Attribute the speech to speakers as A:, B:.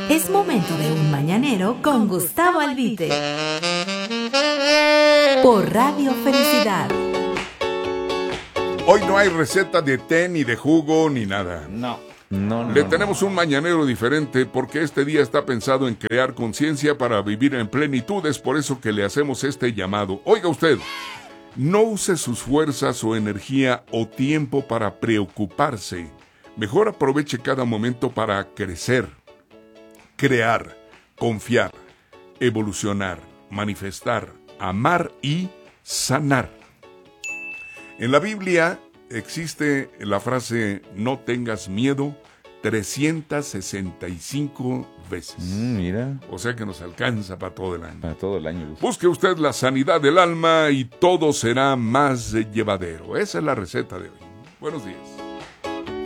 A: Es momento de un mañanero con Gustavo Albite. Por Radio Felicidad.
B: Hoy no hay receta de té, ni de jugo, ni nada.
C: No.
B: Le tenemos un mañanero diferente porque este día está pensado en crear conciencia para vivir en plenitud. Es por eso que le hacemos este llamado. Oiga usted, no use sus fuerzas o energía o tiempo para preocuparse. Mejor aproveche cada momento para crecer, crear, confiar, evolucionar, manifestar, amar y sanar. En la Biblia existe la frase no tengas miedo 365 veces.
C: Mira.
B: O sea que nos alcanza para todo el año.
C: Para todo el año.
B: Busque usted la sanidad del alma y todo será más llevadero. Esa es la receta de hoy. Buenos días.